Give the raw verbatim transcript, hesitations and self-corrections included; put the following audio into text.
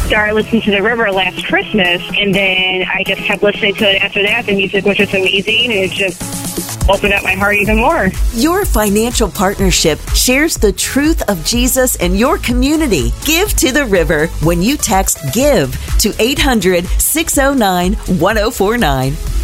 started listening to The River last Christmas, and then I just kept listening to it after that. The music was just amazing, and it just opened up my heart even more. Your financial partnership shares the truth of Jesus in your community. Give to The River when you text GIVE to eight hundred, six oh nine, one oh four nine.